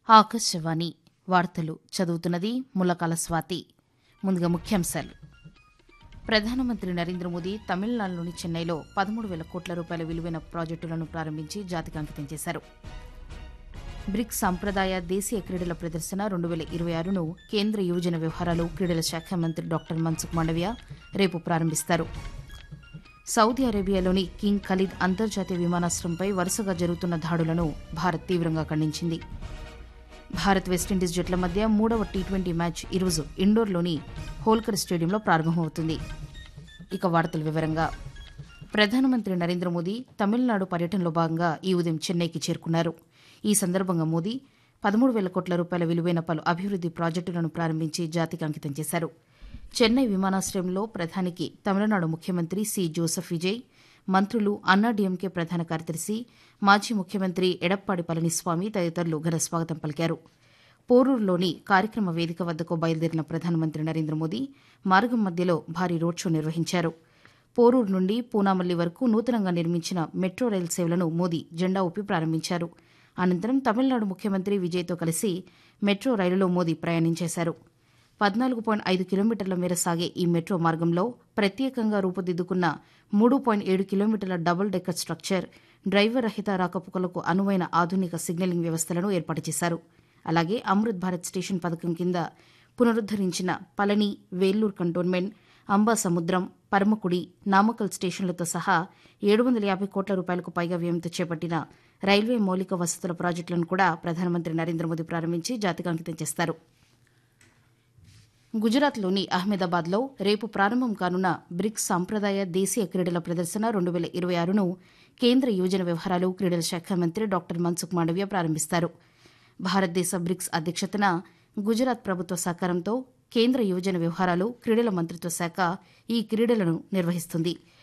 ఆకాశవాణి వార్తలు చదువుతున్నది ములకాల స్వాతి. ముందుగా ముఖ్యాంశాలు. ప్రధానమంత్రి నరేంద్ర మోదీ తమిళనాడులోని చెన్నైలో 13,000 కోట్ల రూపాయల విలువైన ప్రాజెక్టులను ప్రారంభించి జాతికి అంకితం చేశారు. బ్రిక్స్ సంప్రదాయ దేశీయ క్రీడల ప్రదర్శన 2026ను కేంద్ర యువజన వ్యవహారాలు క్రీడల శాఖ మంత్రి డాక్టర్ మన్సుఖ్ మాండవీయ రేపు ప్రారంభిస్తారు. సౌదీ అరేబియాలోని కింగ్ ఖలీద్ అంతర్జాతీయ విమానాశ్రయంపై వరుసగా జరుగుతున్న దాడులను భారత్ తీవ్రంగా ఖండించింది. భారత్ వెస్టిండీస్ జట్ల మధ్య 3వ టీ20 మ్యాచ్ ఈరోజు ఇండోర్లోని హోల్కర్ స్టేడియంలో ప్రారంభమవుతుంది. ఇక వార్తల వివరంగా. ప్రధానమంత్రి నరేంద్ర మోదీ తమిళనాడు పర్యటనలో భాగంగా ఈ ఉదయం చెన్నైకి చేరుకున్నారు. ఈ సందర్భంగా మోదీ 13,000 కోట్ల రూపాయల విలువైన పలు అభివృద్ది ప్రాజెక్టులను ప్రారంభించి జాతికి అంకితం చేశారు. చెన్నై విమానాశ్రయంలో ప్రధానికి తమిళనాడు ముఖ్యమంత్రి సి జోసెఫ్ విజయ్, మంత్రులు, అన్నాడీఎంకే ప్రధాన కార్యదర్శి, మాజీ ముఖ్యమంత్రి ఎడప్పాడి పళనిస్వామి తదితరులు ఘన స్వాగతం పలికారు. పోరూరులోని కార్యక్రమ వేదిక వద్దకు బయలుదేరిన ప్రధానమంత్రి నరేంద్ర మోదీ మార్గం మధ్యలో భారీ రోడ్ షో నిర్వహించారు. పోరూరు నుండి పూనామల్లి వరకు నూతనంగా నిర్మించిన మెట్రో రైలు సేవలను మోదీ జెండా ఊపి ప్రారంభించారు. అనంతరం తమిళనాడు ముఖ్యమంత్రి విజయ్తో కలిసి మెట్రో రైలులో మోదీ ప్రయాణం చేశారు. 14.5 కిలోమీటర్ల మేర సాగే ఈ మెట్రో మార్గంలో ప్రత్యేకంగా రూపుదిద్దుకున్న 3.7 కిలోమీటర్ల డబుల్ డెక్కర్ స్ట్రక్చర్, డ్రైవర్ రహిత రాకపోకలకు అనువైన ఆధునిక సిగ్నలింగ్ వ్యవస్థలను ఏర్పాటు చేశారు. అలాగే అమృత్ భారత్ స్టేషన్ పథకం కింద పునరుద్దరించిన పళని, వేల్లూరు కంటోన్మెంట్, అంబాసముద్రం, పరమకుడి, నామకల్ స్టేషన్లతో సహా 750 కోట్ల రూపాయలకు పైగా వ్యయంతో చేపట్టిన రైల్వే మౌలిక వసతుల ప్రాజెక్టులను కూడా ప్రధానమంత్రి నరేంద్ర మోదీ ప్రారంభించి జాతికి అంకితం చేస్తారు. గుజరాత్లోని అహ్మదాబాద్లో రేపు ప్రారంభం కానున్న బ్రిక్స్ సంప్రదాయ దేశీయ క్రీడల ప్రదర్శన 2026ను కేంద్ర యువజన వ్యవహారాలు క్రీడల శాఖ మంత్రి డాక్టర్ మన్సుఖ్ మాండవీయ ప్రారంభిస్తారు. భారతదేశ బ్రిక్స్ అధ్యక్షతన గుజరాత్ ప్రభుత్వ సహకారంతో కేంద్ర యువజన వ్యవహారాలు క్రీడల మంత్రిత్వ శాఖ ఈ క్రీడలను నిర్వహిస్తుంది.